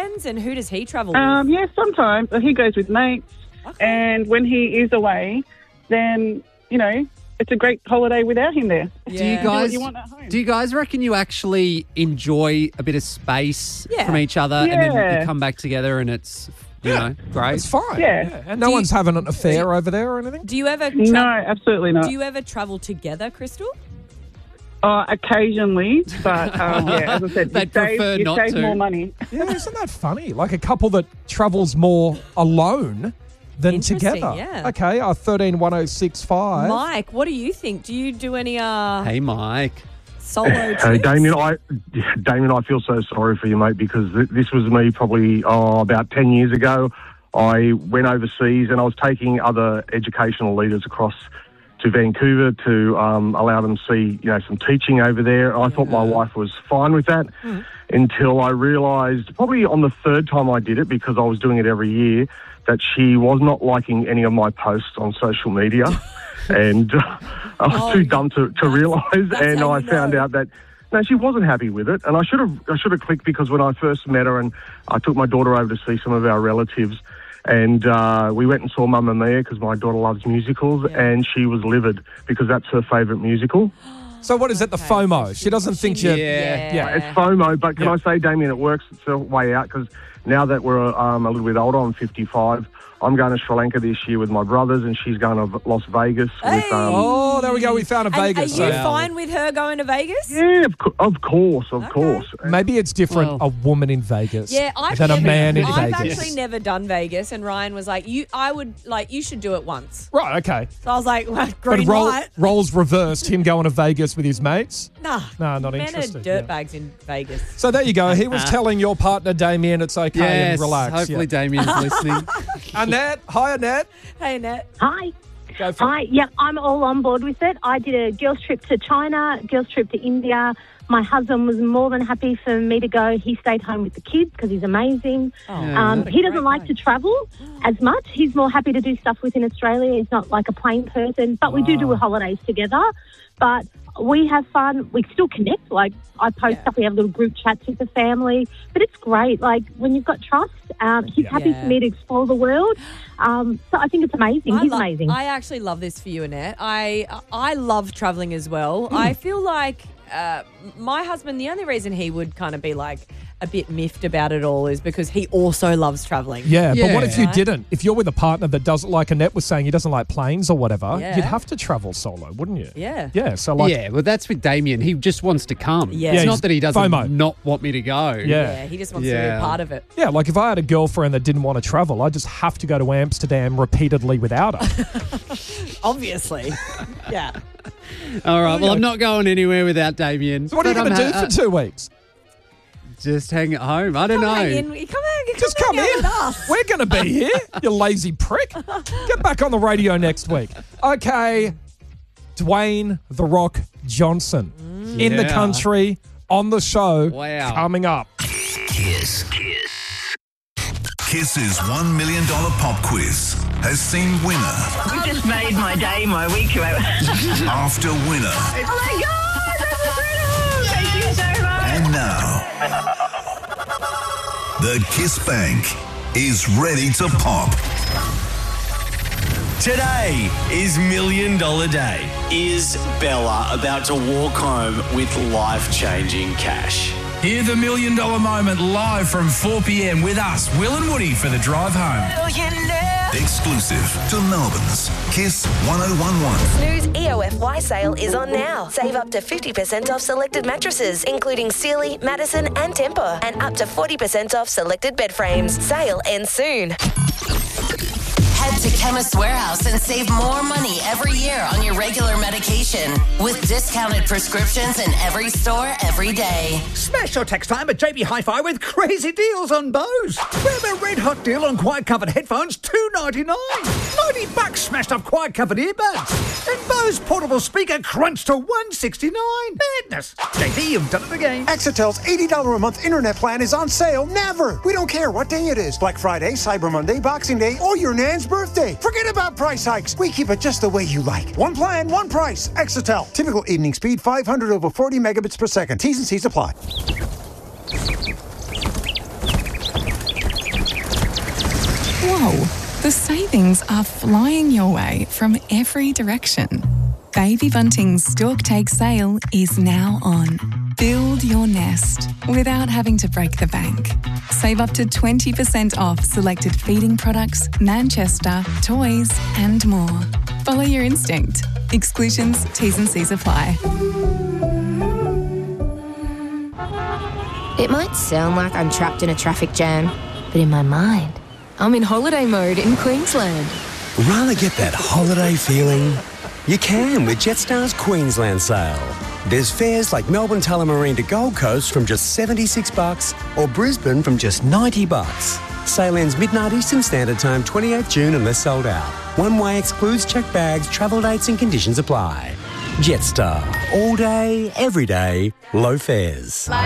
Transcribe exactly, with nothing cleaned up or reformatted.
friends, and who does he travel with? Um, yeah, sometimes he goes with mates, Okay. and when he is away, then you know it's a great holiday without him there. Yeah. Do you Do what guys you want at home. do you guys reckon you actually enjoy a bit of space Yeah. from each other, and then Yeah. you come back together and it's you know great? It's fine. Yeah. And no Do you- one's having an affair over there or anything? Do you ever tra- No, absolutely not. Do you ever travel together, Crystal? Uh, occasionally, but um, yeah, as I said, They'd you save, prefer you not save to. more money. Yeah, isn't that funny? Like a couple that travels more alone than Interesting, together. yeah. Okay, our thirteen one oh six five. Mike, what do you think? Do you do any uh, Hey, Mike. solo trips? Hey, Damien, I, Damien, I feel so sorry for you, mate, because th- this was me probably oh, about ten years ago. I went overseas and I was taking other educational leaders across to Vancouver to um, allow them to see, you know, some teaching over there. I thought my wife was fine with that until I realised, probably on the third time I did it, because I was doing it every year, that she was not liking any of my posts on social media. and uh, I was Oh, too dumb to, to realise, that's and how I you found know. out that no, she wasn't happy with it, and I should have I should have clicked, because when I first met her and I took my daughter over to see some of our relatives, and uh, we went and saw Mamma Mia because my daughter loves musicals, Yeah. and she was livid because that's her favourite musical. So what is it, the Okay, FOMO? so she doesn't she- think you... Yeah. Yeah. It's FOMO, but can Yeah. I say, Damien, it works its way out, because now that we're um, a little bit older, I'm fifty-five, I'm going to Sri Lanka this year with my brothers, and she's going to Las Vegas with... Hey! Um, Oh, there we go. We found a And Vegas. Are you So fine with her going to Vegas? yeah, of, co- of course, of Okay. course. maybe it's different, Well- a woman in Vegas Yeah, I've than never, a man in I've Vegas. actually never done Vegas, and Ryan was like, "You, I would like, you should do it once." Right, okay. So I was like, well, But "Green role, light." roles reversed, him going to Vegas with his mates. Nah, No, not men interested. are yeah. dirtbags in Vegas. So there you go. He was telling your partner, Damien, it's okay Yes, and relax. hopefully yeah. Damien's listening. Annette. Hi, Annette. Hey, Annette. Hi. Go for it. Hi. Yeah, I'm all on board with it. I did a girls' trip to China, girls' trip to India. My husband was more than happy for me to go. He stayed home with the kids because he's amazing. Oh, Um, what a he doesn't great like guy. to travel as much. He's more happy to do stuff within Australia. He's not like a plane person, but we do do holidays together. But we have fun. We still connect. Like, I post Yeah. stuff. We have little group chats with the family. But it's great. Like, when you've got trust, um, he's Yeah. happy Yeah. for me to explore the world. Um, so I think it's amazing. I He's lo- amazing. I actually love this for you, Annette. I I love traveling as well. I feel like uh, my husband, the only reason he would kind of be like a bit miffed about it all is because he also loves traveling. Yeah, but what Yeah. if you Right. didn't? If you're with a partner that doesn't, like Annette was saying, he doesn't like planes or whatever, Yeah. you'd have to travel solo, wouldn't you? Yeah. Yeah, so like... yeah, well, that's with Damien. He just wants to come. Yeah. It's Yeah, not he's that he doesn't FOMO. not want me to go. Yeah. Yeah, he just wants to be Yeah. a part of it. Yeah, like if I had a girlfriend that didn't want to travel, I'd just have to go to Amsterdam repeatedly without her. Obviously. yeah. All right, well, I'm not going anywhere without Damien. So what are you But going to I'm do ha- for two weeks? Just hang at home. I don't Come know. hang in. Come hang, come Just come hang out in. with us. We're going to be here, you lazy prick. Get back on the radio next week. Okay, Dwayne The Rock Johnson in the Yeah. country on the show Wow. coming up. Kiss. Kiss. Kiss's one million dollars pop quiz has seen winner You just made my day, my week. after winner. Oh my God, that's incredible! Thank you so much. And now, the Kiss Bank is ready to pop. Today is Million Dollar Day. Is Bella about to walk home with life-changing cash? Hear the million dollar moment live from four p.m. with us, Will and Woody, for the drive home. Exclusive to Melbourne's Kiss one oh one one. Snooze E O F Y sale is on now. Save up to fifty percent off selected mattresses, including Sealy, Madison and Tempur, and up to forty percent off selected bed frames. Sale ends soon. Head to Chemist Warehouse and save more money every year on your regular medication with discounted prescriptions in every store every day. Smash your text time at J B Hi-Fi with crazy deals on Bose. Grab a red hot deal on quiet covered headphones, two ninety-nine. ninety bucks smashed up quiet covered earbuds. And Bose portable speaker crunched to one sixty-nine. Madness. J B, you've done it again. Exitel's eighty dollars a month internet plan is on sale never. We don't care what day it is. Black Friday, Cyber Monday, Boxing Day, or your Nan's birthday. Forget about price hikes. We keep it just the way you like. One plan, one price. Exitel. Typical evening speed five hundred over forty megabits per second. T's and C's apply. The savings are flying your way from every direction. Baby Bunting's Stork Take sale is now on. Build your nest without having to break the bank. Save up to twenty percent off selected feeding products, Manchester, toys and more. Follow your instinct. Exclusions, T's and C's apply. It might sound like I'm trapped in a traffic jam, but in my mind, I'm in holiday mode in Queensland. Rather get that holiday feeling? You can with Jetstar's Queensland sale. There's fares like Melbourne Tullamarine to Gold Coast from just seventy-six bucks or Brisbane from just ninety bucks. Sale ends midnight Eastern Standard Time, twenty-eighth June unless sold out. One way excludes checked bags, travel dates and conditions apply. Jetstar. All day, every day, low fares.